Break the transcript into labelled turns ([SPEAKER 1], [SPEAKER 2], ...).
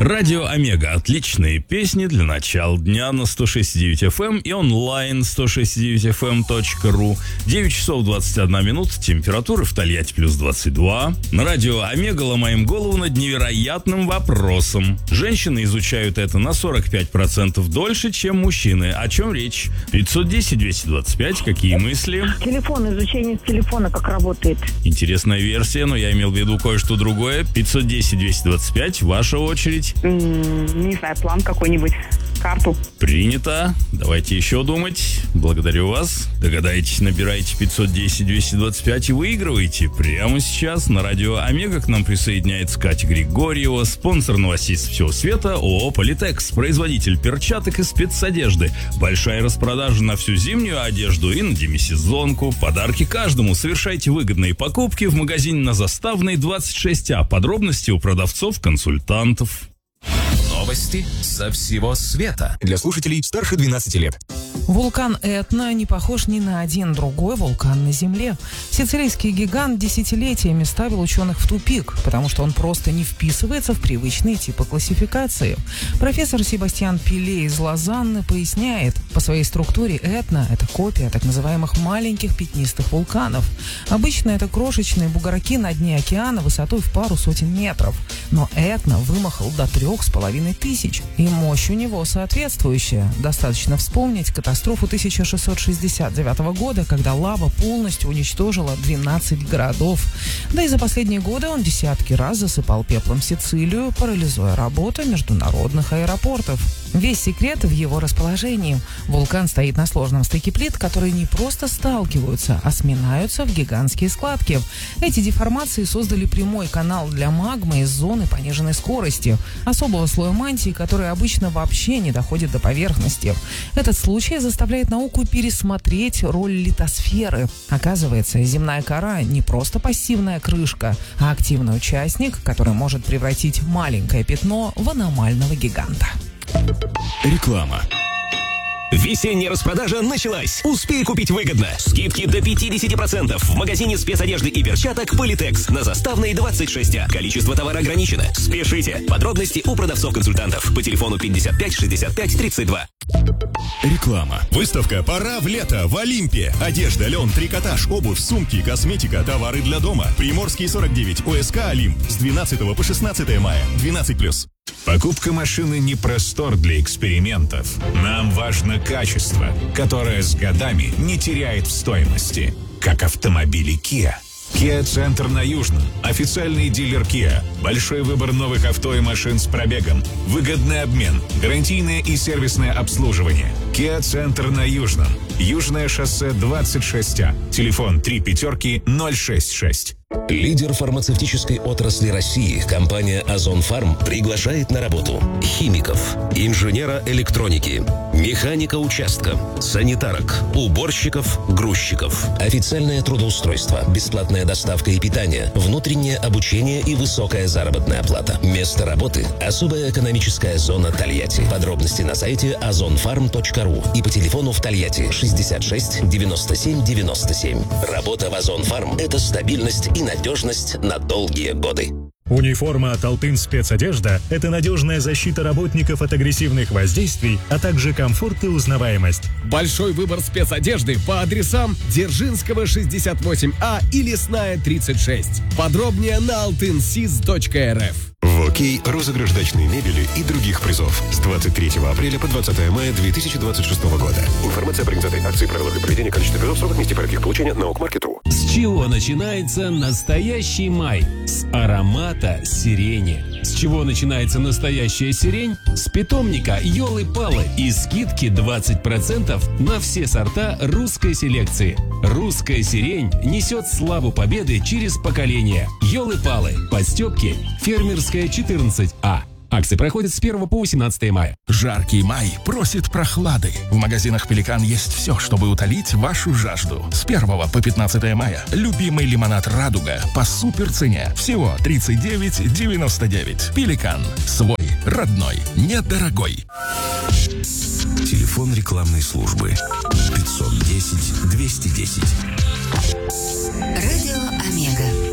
[SPEAKER 1] Радио Омега. Отличные песни для начала дня на 106.9 FM и онлайн 106.9fm.ru. 9 часов 21 минута. Температура в Тольятти плюс 22. На радио Омега ломаем голову над невероятным вопросом. Женщины изучают это на 45% дольше, чем мужчины. О чем речь? 510-225. Какие мысли?
[SPEAKER 2] Телефон, изучение телефона, как работает.
[SPEAKER 1] Интересная версия, но я имел в виду кое-что другое. 510-225. Ваша очередь.
[SPEAKER 2] Не знаю, план какой-нибудь, карту.
[SPEAKER 1] Принято. Давайте еще думать. Благодарю вас. Догадаетесь, набирайте 510-225 и выигрываете. Прямо сейчас на радио Омега к нам присоединяется Катя Григорьева, спонсор новостей со всего света ООО «Политекс», производитель перчаток и спецодежды. Большая распродажа на всю зимнюю одежду и на демисезонку. Подарки каждому. Совершайте выгодные покупки в магазине на Заставной 26А. Подробности у продавцов-консультантов.
[SPEAKER 3] Новости со всего света.
[SPEAKER 4] Для слушателей старше 12 лет.
[SPEAKER 5] Вулкан Этна не похож ни на один другой вулкан на Земле. Сицилийский гигант десятилетиями ставил ученых в тупик, потому что он просто не вписывается в привычные типы классификации. Профессор Себастьян Пиле из Лозанны поясняет, по своей структуре Этна – это копия так называемых маленьких пятнистых вулканов. Обычно это крошечные бугорки на дне океана высотой в пару сотен метров. Но Этна вымахал до 3500, и мощь у него соответствующая. Достаточно вспомнить катастрофу 1669 года, когда лава полностью уничтожила 12 городов. Да и за последние годы он десятки раз засыпал пеплом Сицилию, парализуя работу международных аэропортов. Весь секрет в его расположении. Вулкан стоит на сложном стыке плит, которые не просто сталкиваются, а сминаются в гигантские складки. Эти деформации создали прямой канал для магмы из зоны пониженной скорости, особого слоя мантии, который обычно вообще не доходит до поверхности. Этот случай заставляет науку пересмотреть роль литосферы. Оказывается, земная кора не просто пассивная крышка, а активный участник, который может превратить маленькое пятно в аномального гиганта.
[SPEAKER 4] Реклама.
[SPEAKER 6] Весенняя распродажа началась. Успей купить выгодно. Скидки до 50% в магазине спецодежды и перчаток «Политекс» на Заставной 26А. Количество товара ограничено. Спешите. Подробности у продавцов-консультантов по телефону 55 65 32.
[SPEAKER 4] Реклама. Выставка «Пора в лето» в Олимпе. Одежда, лен, трикотаж, обувь, сумки, косметика, товары для дома. Приморский 49, ОСК «Олимп» с 12 по 16 мая. 12+.
[SPEAKER 3] Покупка машины не простор для экспериментов. Нам важно качество, которое с годами не теряет в стоимости, как автомобили Kia. Kia-центр на Южном. Официальный дилер Kia. Большой выбор новых авто и машин с пробегом. Выгодный обмен. Гарантийное и сервисное обслуживание. Kia-центр на Южном. Южное шоссе 26А. Телефон 35066.
[SPEAKER 6] Лидер фармацевтической отрасли России, компания «Озон Фарм» приглашает на работу химиков, инженера электроники, механика участка, санитарок, уборщиков, грузчиков. Официальное трудоустройство, бесплатная доставка и питание, внутреннее обучение и высокая заработная плата. Место работы – особая экономическая зона Тольятти. Подробности на сайте ozonfarm.ru и по телефону в Тольятти 66 97 97. Работа в «Озон Фарм» – это стабильность и надежность на долгие годы.
[SPEAKER 7] Униформа от Алтын спецодежда – это надежная защита работников от агрессивных воздействий, а также комфорт и узнаваемость.
[SPEAKER 8] Большой выбор спецодежды по адресам Дзержинского 68А и Лесная 36. Подробнее на altynsis.rf.
[SPEAKER 4] В ОК розыгрыш дачной мебели и других призов с 23 апреля по 20 мая 2026 года. Информация о организации акции, правилах и проведении, количества призов, сроках, месте порядке их получения на ОК-маркету.
[SPEAKER 9] С чего начинается настоящий май? С аромата сирени. С чего начинается настоящая сирень? С питомника Ёлы-Палы и скидки 20% на все сорта русской селекции. Русская сирень несет славу победы через поколения. Ёлы-Палы. Подстёпки. Фермерская 14А. Акции проходят с 1 по 18 мая.
[SPEAKER 10] Жаркий май просит прохлады. В магазинах «Пеликан» есть все, чтобы утолить вашу жажду. С 1 по 15 мая любимый лимонад «Радуга» по суперцене. Всего 39,99. «Пеликан». Свой, родной, недорогой.
[SPEAKER 4] Телефон рекламной службы 510 210.
[SPEAKER 11] Радио Омега.